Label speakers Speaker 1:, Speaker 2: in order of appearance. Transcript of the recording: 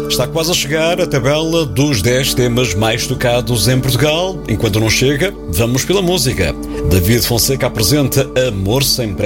Speaker 1: Está quase a chegar a tabela dos 10 temas mais tocados em Portugal. Enquanto não chega, vamos pela música. David Fonseca apresenta Amor Sem Pressa.